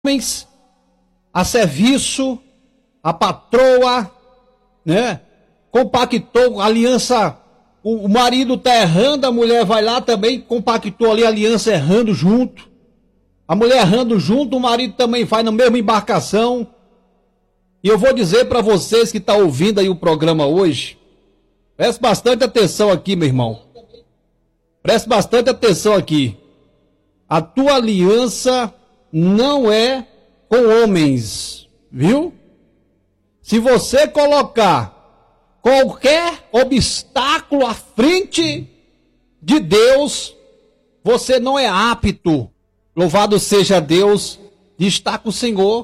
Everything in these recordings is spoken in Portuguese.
homens a serviço, a patroa, né? Compactou a aliança, o marido está errando, a mulher vai lá também, compactou ali a aliança errando junto. A mulher errando junto, o marido também vai na mesma embarcação. E eu vou dizer para vocês que estão ouvindo aí o programa hoje, preste bastante atenção aqui, meu irmão. Preste bastante atenção aqui. A tua aliança não é com homens, viu? Se você colocar qualquer obstáculo à frente de Deus, você não é apto, louvado seja Deus, de estar com o Senhor.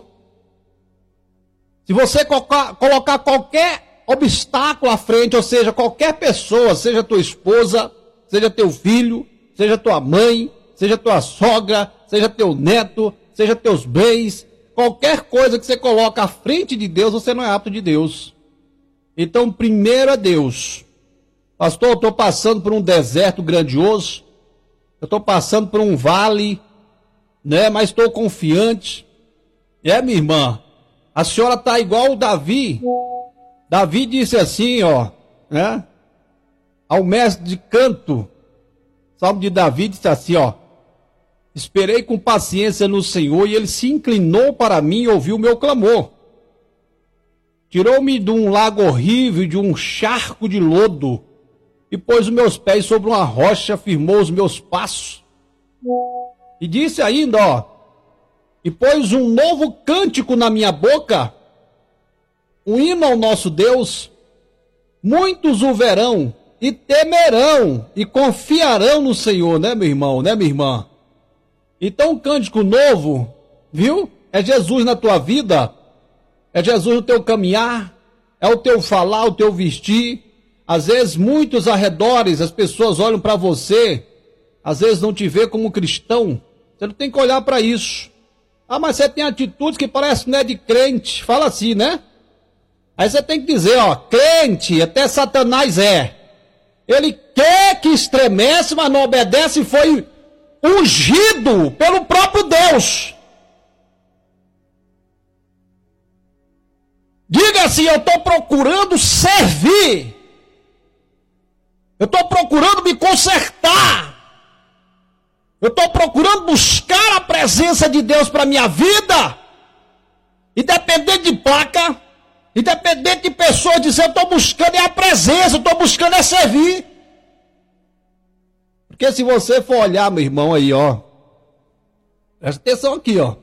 Se você colocar qualquer obstáculo à frente, ou seja, qualquer pessoa, seja tua esposa, seja teu filho, seja tua mãe, seja tua sogra, seja teu neto, seja teus bens, qualquer coisa que você coloca à frente de Deus, você não é apto de Deus. Então, primeiro é Deus. Pastor, eu estou passando por um deserto grandioso, eu estou passando por um vale, né? Mas estou confiante. Minha irmã, a senhora está igual o Davi. Davi disse assim, ó, né? Ao mestre de canto, Salmo de Davi disse assim, ó: esperei com paciência no Senhor, e ele se inclinou para mim e ouviu o meu clamor. Tirou-me de um lago horrível, de um charco de lodo, e pôs os meus pés sobre uma rocha, firmou os meus passos. E disse ainda, ó: e pôs um novo cântico na minha boca, um hino ao nosso Deus. Muitos o verão e temerão e confiarão no Senhor, né, meu irmão, né, minha irmã? Então, um cântico novo, viu? É Jesus na tua vida, é Jesus no teu caminhar, é o teu falar, o teu vestir. Às vezes, muitos arredores, as pessoas olham para você, às vezes não te vê como cristão. Você não tem que olhar para isso. Ah, mas você tem atitudes que parecem que não é de crente. Fala assim, né? Aí você tem que dizer, ó, crente, até Satanás é. Ele quer que estremece, mas não obedece, e foi ungido pelo próprio Deus. Diga assim: eu estou procurando servir, eu estou procurando me consertar, eu estou procurando buscar a presença de Deus para a minha vida, independente de placa, independente de pessoas dizer, eu estou buscando é a presença, eu estou buscando é servir. Porque se você for olhar, meu irmão, aí, ó, presta atenção aqui, ó.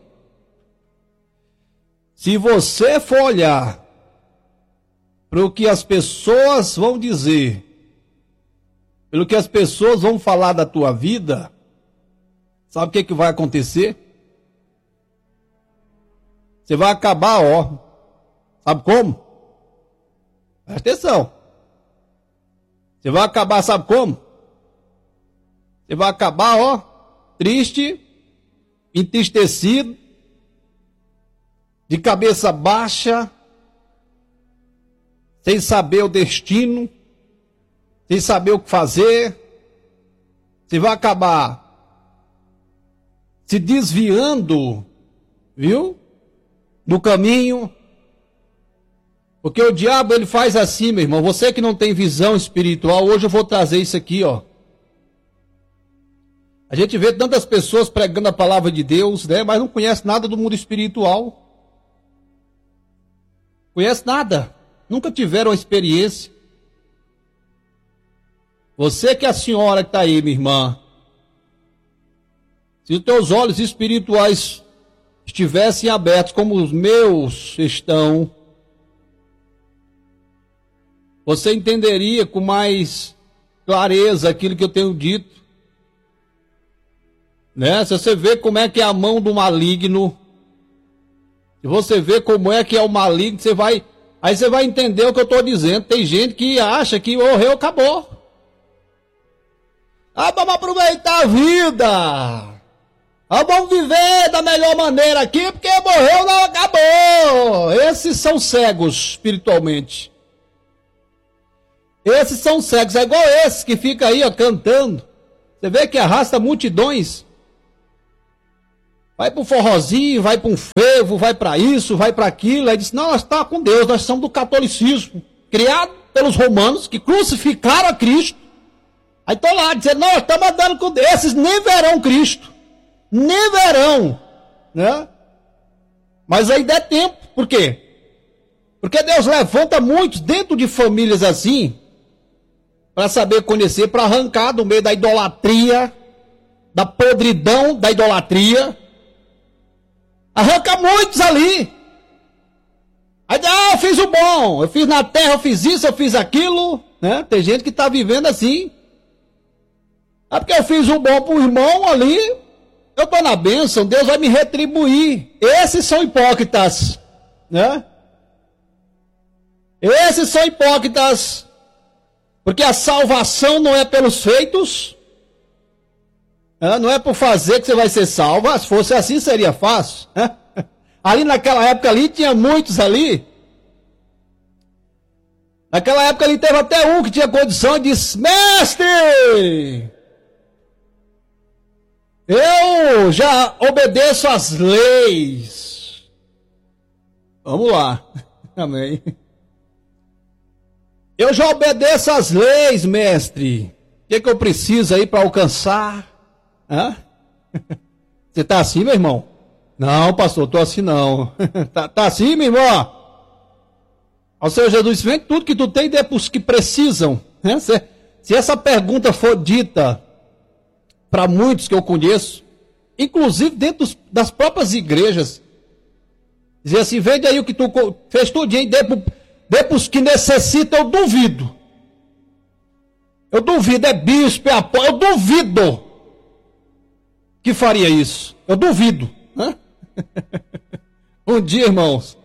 Se você for olhar para o que as pessoas vão dizer, pelo que as pessoas vão falar da tua vida, sabe o que vai acontecer? Você vai acabar, ó. Sabe como? Presta atenção. Você vai acabar, sabe como? Você vai acabar, ó, triste, entristecido, de cabeça baixa, sem saber o destino, sem saber o que fazer. Você vai acabar se desviando, viu? Do caminho. Porque o diabo, ele faz assim, meu irmão. Você que não tem visão espiritual, hoje eu vou trazer isso aqui, ó. A gente vê tantas pessoas pregando a palavra de Deus, né? Mas não conhece nada do mundo espiritual. Conhece nada. Nunca tiveram a experiência. Você que é a senhora que está aí, minha irmã. Se os teus olhos espirituais estivessem abertos como os meus estão, você entenderia com mais clareza aquilo que eu tenho dito. Né? Se você vê como é que é a mão do maligno, se você vê como é que é o maligno, aí você vai entender o que eu estou dizendo. Tem gente que acha que morreu, acabou. Ah, vamos aproveitar a vida. Ah, vamos viver da melhor maneira aqui, porque morreu, não acabou. Esses são cegos espiritualmente. Esses são cegos, é igual esse que fica aí, ó, cantando. Você vê que arrasta multidões. Vai para um forrozinho, vai para um fervo, vai para isso, vai para aquilo. Aí disse, não, nós estamos com Deus, nós somos do catolicismo, criado pelos romanos, que crucificaram a Cristo. Aí estão lá dizendo, não, nós estamos andando com Deus, esses nem verão Cristo, nem verão, né? Mas ainda é tempo, por quê? Porque Deus levanta muitos dentro de famílias assim, para saber conhecer, para arrancar do meio da idolatria, da podridão da idolatria. Arranca muitos ali. Aí, eu fiz o bom, eu fiz na terra, eu fiz isso, eu fiz aquilo, né? Tem gente que está vivendo assim. É porque eu fiz o bom para o irmão ali, eu estou na bênção, Deus vai me retribuir. Esses são hipócritas, né? Esses são hipócritas, porque a salvação não é pelos feitos, não é por fazer que você vai ser salvo. Se fosse assim seria fácil, né? Ali naquela época ali tinha muitos ali. Naquela época ali teve até um que tinha condição e disse, mestre, eu já obedeço às leis. Vamos lá, amém. Eu já obedeço às leis, mestre. O que eu preciso aí para alcançar? Hã? Você está assim, meu irmão? Não, pastor, estou assim não. tá assim, meu irmão? Ao Senhor Jesus, vem tudo que tu tem e dê para os que precisam. Né? Se essa pergunta for dita para muitos que eu conheço, inclusive dentro das próprias igrejas, dizer assim, vende aí o que tu fez tudinho e dê para os que necessitam, eu duvido. Eu duvido, é bispo, é apóstolo, eu duvido que faria isso. Eu duvido. Né? Um dia, irmãos,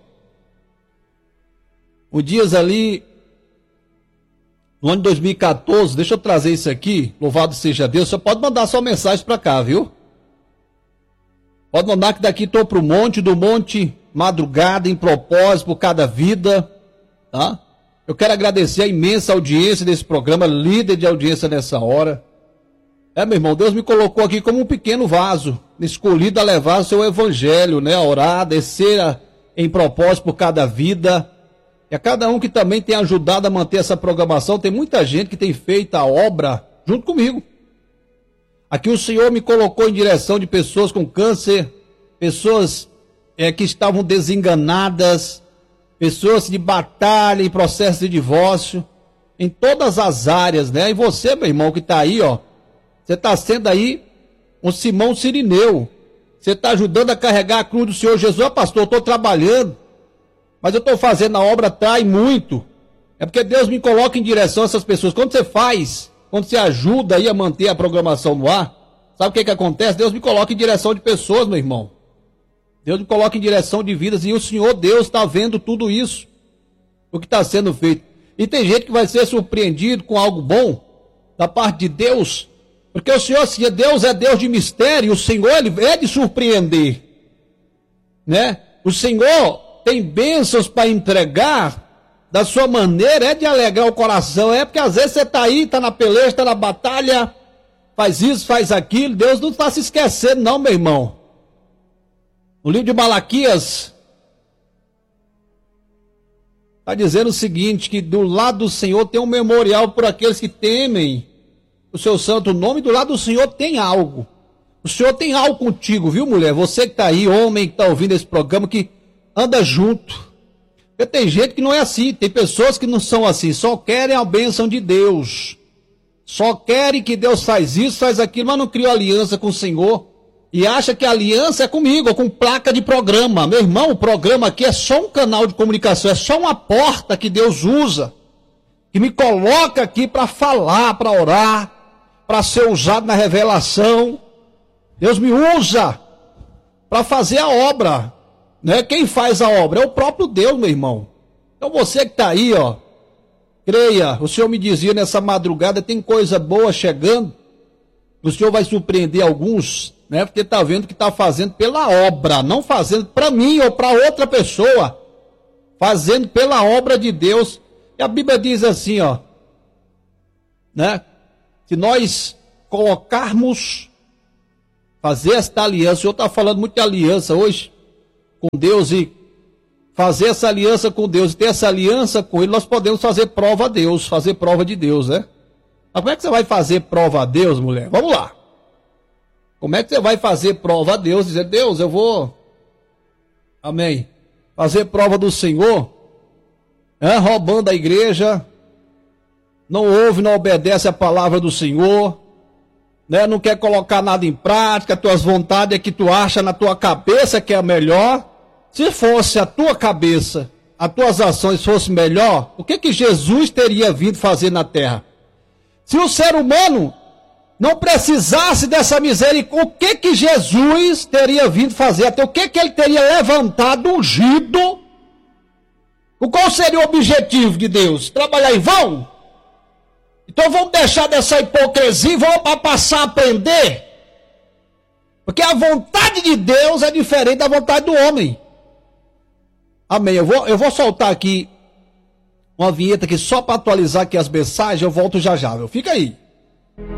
ali, no ano de 2014, deixa eu trazer isso aqui, louvado seja Deus, você pode mandar sua mensagem para cá, viu? Pode mandar que daqui estou para o monte, do monte, madrugada, em propósito, por cada vida, tá? Eu quero agradecer a imensa audiência desse programa, líder de audiência nessa hora. Meu irmão, Deus me colocou aqui como um pequeno vaso, escolhido a levar o seu evangelho, né? A orar, descer em propósito por cada vida. E a cada um que também tem ajudado a manter essa programação, tem muita gente que tem feito a obra junto comigo. Aqui o Senhor me colocou em direção de pessoas com câncer, pessoas que estavam desenganadas, pessoas de batalha e processo de divórcio, em todas as áreas, né? E você, meu irmão, que está aí, ó, você está sendo aí um Simão Sirineu, você está ajudando a carregar a cruz do Senhor Jesus. Pastor, eu estou trabalhando, mas eu estou fazendo a obra, trai muito. É porque Deus me coloca em direção a essas pessoas. Quando você ajuda aí a manter a programação no ar, sabe o que acontece? Deus me coloca em direção de pessoas, meu irmão. Deus me coloca em direção de vidas, e o Senhor Deus está vendo tudo isso, o que está sendo feito. E tem gente que vai ser surpreendido com algo bom da parte de Deus, porque o Senhor, se Deus é Deus de mistério, o Senhor ele é de surpreender, né? O Senhor tem bênçãos para entregar da sua maneira, é de alegrar o coração, porque às vezes você está aí, está na peleja, está na batalha, faz isso, faz aquilo, Deus não está se esquecendo não, meu irmão. No livro de Malaquias, está dizendo o seguinte, que do lado do Senhor tem um memorial por aqueles que temem o seu santo nome. Do lado do Senhor tem algo. O Senhor tem algo contigo, viu, mulher? Você que está aí, homem que está ouvindo esse programa, que anda junto. Porque tem gente que não é assim, tem pessoas que não são assim, só querem a bênção de Deus. Só querem que Deus faz isso, faz aquilo, mas não criou aliança com o Senhor. E acha que a aliança é comigo, com placa de programa. Meu irmão, o programa aqui é só um canal de comunicação, é só uma porta que Deus usa, que me coloca aqui para falar, para orar, para ser usado na revelação. Deus me usa para fazer a obra, né? Quem faz a obra é o próprio Deus, meu irmão. Então você que está aí, ó, creia, o Senhor me dizia nessa madrugada, tem coisa boa chegando, o Senhor vai surpreender alguns, né? Porque está vendo que está fazendo pela obra, não fazendo para mim ou para outra pessoa, fazendo pela obra de Deus. E a Bíblia diz assim, ó, né? Se nós colocarmos fazer esta aliança. O Senhor está falando muito de aliança hoje com Deus, e fazer essa aliança com Deus e ter essa aliança com Ele, nós podemos fazer prova a Deus, fazer prova de Deus, né? Mas como é que você vai fazer prova a Deus, mulher? Vamos lá. Como é que você vai fazer prova a Deus? Dizer, Deus, eu vou, amém, fazer prova do Senhor, roubando a igreja, não ouve, não obedece a palavra do Senhor, né? Não quer colocar nada em prática, tuas vontades é que tu acha na tua cabeça que é a melhor. Se fosse a tua cabeça, as tuas ações fossem melhor, o que Jesus teria vindo fazer na terra? Se o ser humano não precisasse dessa misericórdia, o que Jesus teria vindo fazer? Até o que ele teria levantado, ungido? Qual seria o objetivo de Deus? Trabalhar em vão? Então vamos deixar dessa hipocrisia e vamos passar a aprender. Porque a vontade de Deus é diferente da vontade do homem. Amém. Eu vou soltar aqui uma vinheta aqui só para atualizar aqui as mensagens. Eu volto já já. Fica aí.